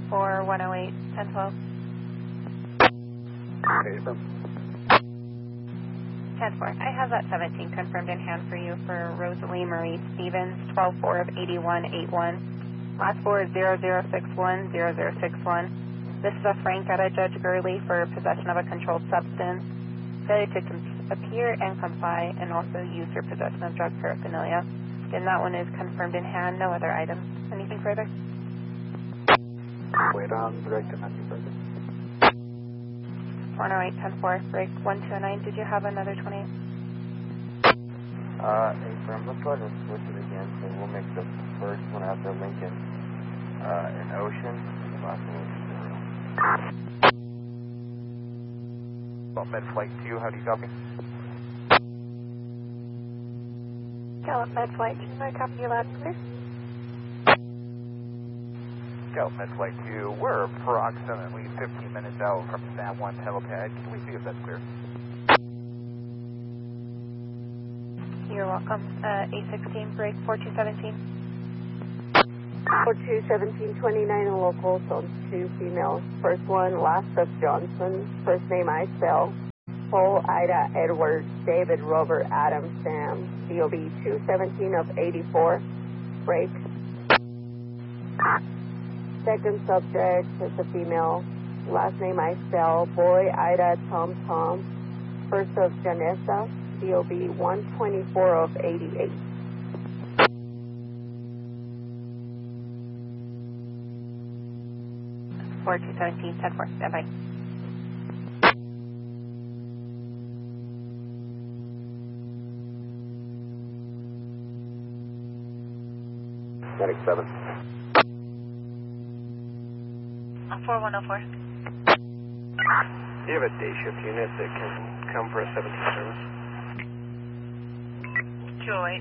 for 108, 1012. Okay, from 10-4. I have that 17 confirmed in hand for you for Rosalie Marie Stevens, 12-4 of 8181. Last four is 0061, 0061. This is a Frank out of Judge Gurley for possession of a controlled substance, failure to appear and comply, and also use or possession of drug paraphernalia. Again, that one is confirmed in hand, no other items. Anything further? wait on director, nothing further. 108, 10-4, break 1209. Did you have another 28? Affirm, let's go ahead and switch it again. So we'll make the first one after Lincoln an Ocean, and the last one is Zero. Med Flight 2, how do you copy? Gallup Med Flight 2, I copy you loud and clear. Gallup Med Flight 2, we're approximately 15 minutes out from San Juan helipad. Can we see if that's clear? You're welcome. A16, break 4217. 4217, 29 locals on 2 females. First one, last of Johnson. First name I spell. Paul, Ida, Edward, David, Robert, Adam, Sam. DOB 217 of 84. Break. Second subject is a female. Last name I spell. Boy, Ida, Tom, Tom. First of Janessa. DOB 124 of 88. Four 217, 10-4, stand by. Medic 7. 4104. Do you have a day shift unit that can come for a 17 service? 208.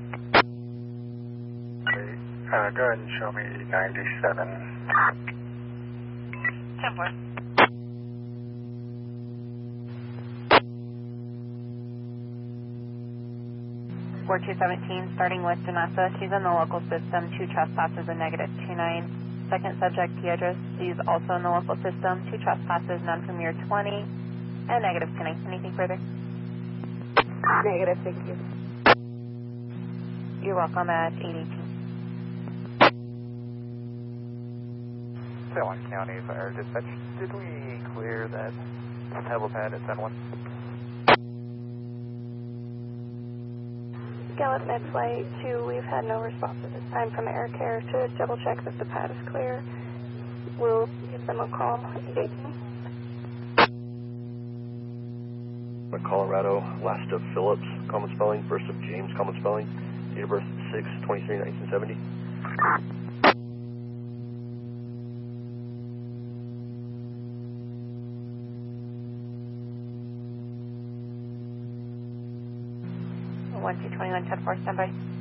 Okay, go ahead and show me 97. 10-4. Four 217, starting with Janessa. She's in the local system. 2 trespasses and negative 29. Second subject, Piedras. She's also in the local system. 2 trespasses, none from year 20, and negative 29. Anything further? Negative, thank you. You're welcome at 818. San Juan County Fire Dispatch, did we clear that helipad at San Juan? Gallup Med Flight 2, we've had no response at this time from Air Care to double check that the pad is clear. We'll give them a call. 818. Colorado, last of Phillips, common spelling, first of James, common spelling, date of birth 6/23/1970. One 221, 10-4, stand by.